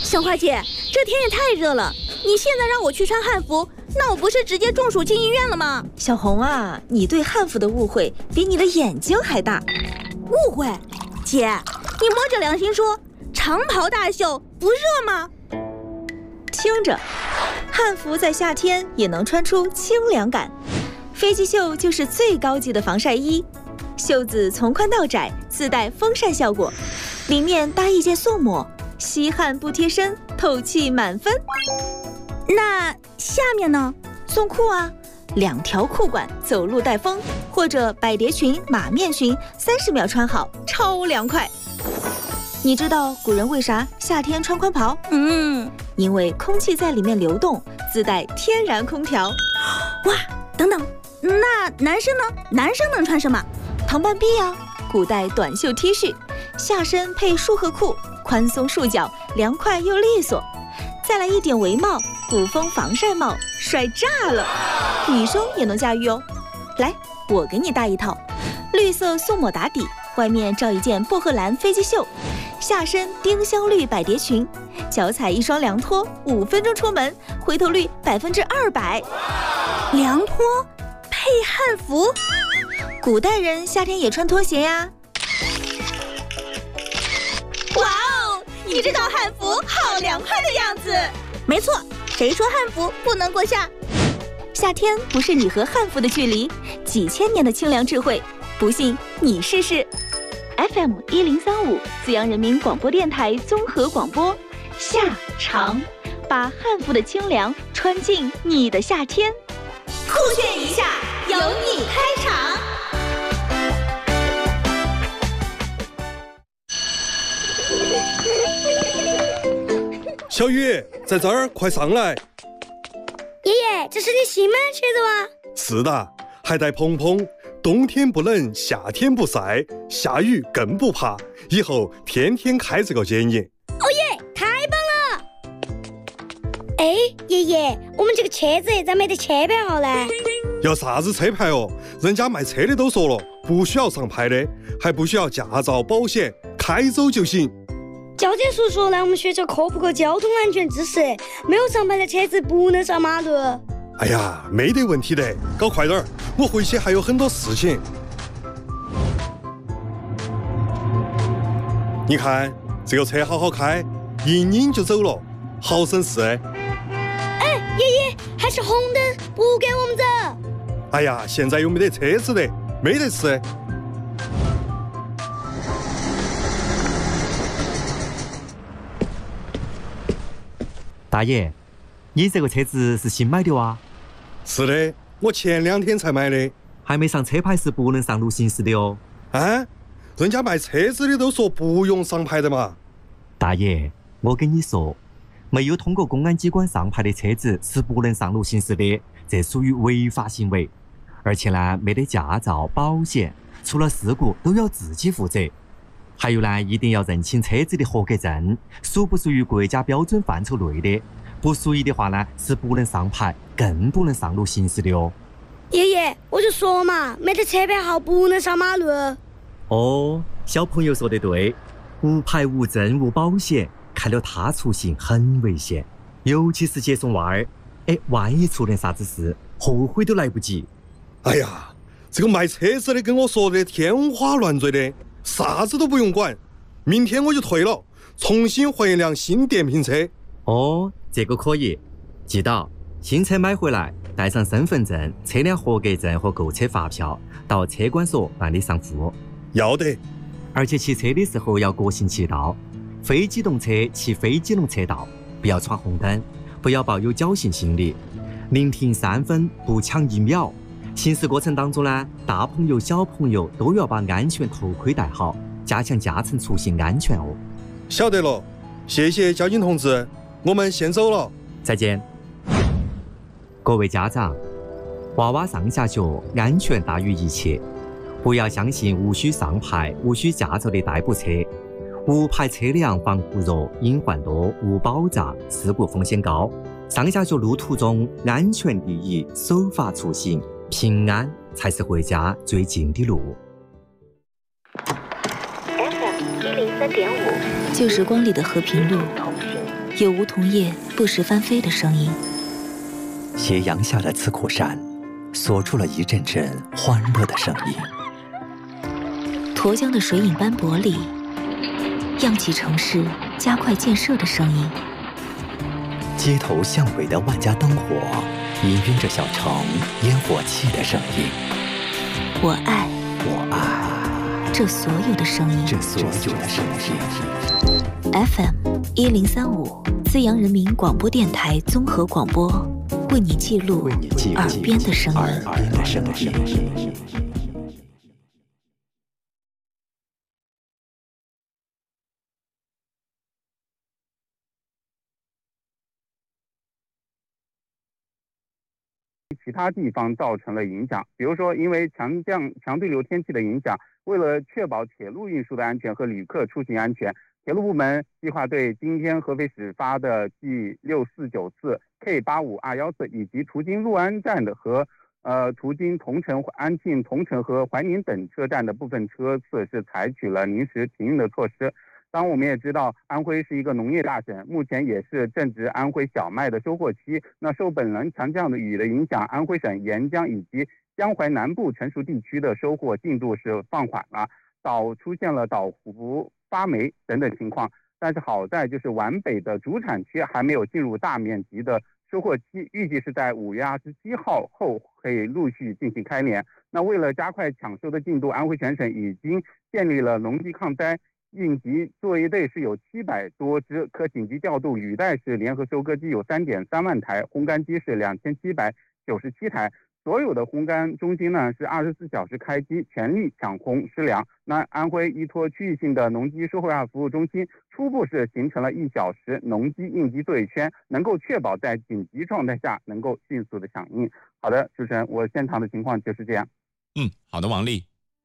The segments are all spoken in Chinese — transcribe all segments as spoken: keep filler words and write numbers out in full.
小花姐，这天也太热了，你现在让我去穿汉服，那我不是直接中暑进医院了吗？ 小红啊，你对汉服的误会比你的眼睛还大。 误会？姐，你摸着良心说，长袍大袖不热吗？ 听着，汉服在夏天也能穿出清凉感。飞机袖就是最高级的防晒衣，袖子从宽到窄，自带风扇效果，里面搭一件素抹，吸汗不贴身，透气满分。 那下面呢？ 送裤啊，两条裤管，走路带风，或者百蝶裙、马面裙，三十秒穿好，超凉快。你知道古人为啥夏天穿宽袍？ 嗯， 因为空气在里面流动，自带天然空调。 哇，等等，那男生呢？男生能穿什么？ 唐半臂啊，古代短袖 T 恤，下身配束荷裤，宽松束脚，凉快又利索。再来一顶围帽，古风防晒帽，帅炸了！女生也能驾驭哦。来，我给你搭一套，绿色素抹打底，外面罩一件薄荷蓝飞机袖，下身丁香绿百蝶裙，脚踩一双凉拖，五分钟出门，回头率百分之二百。 凉拖配汉服， 古代人夏天也穿拖鞋呀。 哇哦，你这套汉服好凉快的样子。没错，谁说汉服不能过夏？ 夏天不是你和汉服的距离，几千年的清凉智慧，不信你试试。F M 一零三五，资阳人民广播电台综合广播，夏长，把汉服的清凉穿进你的夏天。 酷炫一下，由你开场。 小雨，在这儿，快上来！ 爷爷，这是你新买的车子吗？ 是的，还带蓬蓬，冬天不冷，夏天不晒，下雨更不怕，以后天天开这个接你。 哦耶，太棒了！哎，爷爷，我们这个车子咋没得车牌号呢？ 要啥子车牌哦？人家卖车的都说了，不需要上牌的，还不需要驾照、保险，开走就行。 交警叔叔来我们学校科普个交通安全知识，没有上牌的车子不能上马路。 哎呀，没得问题的，搞快点儿，我回去还有很多事情。你看这个车好好开，一拧就走了，好省事。 哎，爷爷，还是红灯，不给我们走。 哎呀，现在又没得车子的，没得事。 大爷，你这个车子是新买的哇？ 是的，我前两天才买的。 还没上车牌是不能上路行驶的哦。 啊？人家卖车子的都说不用上牌的嘛。 大爷，我跟你说，没有通过公安机关上牌的车子是不能上路行驶的，这属于违法行为。而且呢，没得驾照、保险，出了事故都要自己负责。还有呢，一定要认清车子的合格证，属不属于国家标准范畴内的，不属于的话呢，是不能上牌，更不能上路行驶的哦。 爷爷，我就说嘛，没得车牌号不能上马路。 哦，小朋友说得对，无牌无证无保险，开了他出行很危险，尤其是接送娃儿，哎，万一出点啥子事，后悔都来不及。 哎呀，这个卖车子的跟我说的天花乱坠的，啥子都不用管，明天我就退了，重新换一辆新电瓶车。 哦，这个可以，记到新车买回来，带上身份证、车辆合格证和购车发票，到车管所办理上户。 要得。 而且骑车的时候要国行骑道，非机动车骑非机动车道，不要闯红灯，不要抱有侥幸心理，宁停三分不抢一秒。行驶过程当中呢，大朋友小朋友都要把安全头盔戴好，加强驾乘出行安全哦。 晓得了，谢谢交警同志，我们先走了。 再见。各位家长，娃娃上下学安全大于一切，不要相信无需上牌、无需驾照的代步车。无牌车辆防护弱，隐患多，无保障，事故风险高。上下学路途中，安全第一，守法出行，平安才是回家最近的路。 旧时光里的和平路， 有梧桐叶不时翻飞的声音。 斜阳下的刺cổ山，锁出了一阵阵欢乐的声音。 沱江的水影斑驳里，漾起城市加快建设的声音。 街头巷尾的万家灯火，氤氲着小城烟火气的声音。 我爱， 我爱这所有的声音， 这所有的声音。 F M 一零三五，资阳人民广播电台综合广播，为你记录耳边的声音。 耳边的声音。 其他地方造成了影响，比如说因为强降强对流天气的影响，为了确保铁路运输的安全和旅客出行安全，铁路部门计划对今天合肥始发的 G 六四九次、K 八五二一四以及途经六安站的和呃途经桐城、安庆、桐城和怀宁等车站的部分车次是采取了临时停运的措施。当然我们也知道，安徽是一个农业大省，目前也是正值安徽小麦的收获期。那受本轮强降的雨的影响，安徽省沿江以及江淮南部成熟地区的收获进度是放缓了，导出现了倒伏、发霉等等情况。但是好在就是皖北的主产区还没有进入大面积的收获期，预计是在五月二十七号后可以陆续进行开镰。那为了加快抢收的进度，安徽全省已经建立了农机抗灾应急作业队，是有七百多支，可紧急调度雨带式联合收割机有 三点三万台，烘干机是两千七百九十七台。所有的烘干中心呢是二十四小时开机，全力抢烘施粮。那安徽依托区域性的农机社会化服务中心，初步是形成了一小时农机应急作业圈，能够确保在紧急状态下能够迅速的响应。好的，主持人，我现场的情况就是这样。 嗯，好的，王丽。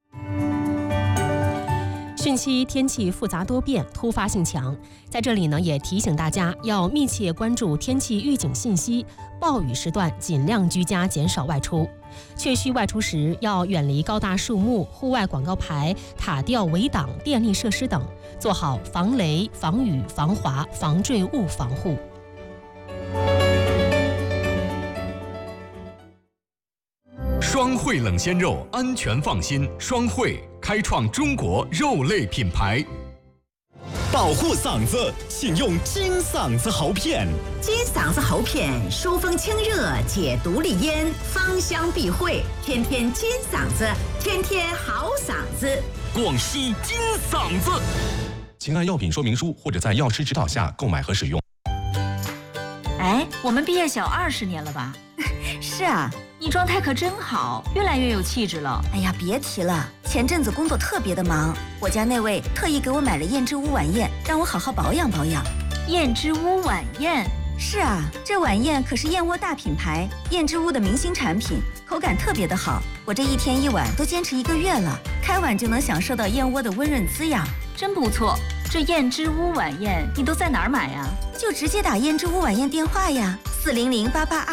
汛期天气复杂多变，突发性强，在这里呢也提醒大家要密切关注天气预警信息，暴雨时段尽量居家，减少外出。确需外出时要远离高大树木、户外广告牌、塔吊围挡、电力设施等，做好防雷、防雨、防滑、防坠物防护。 双汇冷鲜肉，安全放心。双汇开创中国肉类品牌。 保护嗓子，请用金嗓子喉片。 金嗓子喉片，疏风清热，解毒利咽，芳香避秽，天天金嗓子，天天好嗓子。 广西金嗓子。 请按药品说明书或者在药师指导下购买和使用。 哎，我们毕业小二十年了吧？ 是啊， 你状态可真好，越来越有气质了。 哎呀，别提了，前阵子工作特别的忙，我家那位特意给我买了燕之屋晚宴，让我好好保养保养。 燕之屋晚宴？ 是啊，这晚宴可是燕窝大品牌燕之屋的明星产品，口感特别的好。我这一天一碗都坚持一个月了，开碗就能享受到燕窝的温润滋养， 真不错。这燕之屋晚宴你都在哪儿买呀？ 就直接打燕之屋晚宴电话呀，四零零八八二